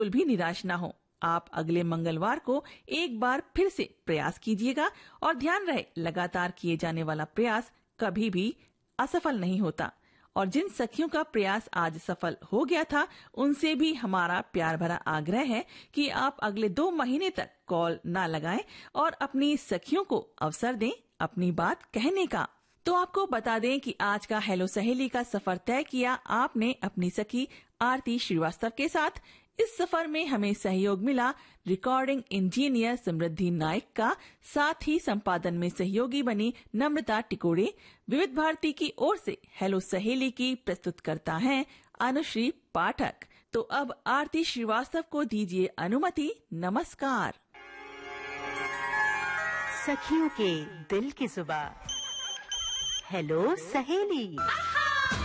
बिल्कुल भी निराश ना हो। आप अगले मंगलवार को एक बार फिर से प्रयास कीजिएगा और ध्यान रहे, लगातार किए जाने वाला प्रयास कभी भी असफल नहीं होता। और जिन सखियों का प्रयास आज सफल हो गया था, उनसे भी हमारा प्यार भरा आग्रह है कि आप अगले 2 महीने तक कॉल ना लगाएं और अपनी सखियों को अवसर दें अपनी बात कहने का। तो आपको बता दें कि आज का हेलो सहेली का सफर तय किया आपने अपनी सखी आरती श्रीवास्तव के साथ। इस सफर में हमें सहयोग मिला रिकॉर्डिंग इंजीनियर समृद्धि नायक का, साथ ही संपादन में सहयोगी बनी नम्रता टिकोड़े। विविध भारती की ओर से हेलो सहेली की प्रस्तुत करता है अनुश्री पाठक। तो अब आरती श्रीवास्तव को दीजिए अनुमति। नमस्कार। सखियों के दिल की जुबान, हेलो सहेली।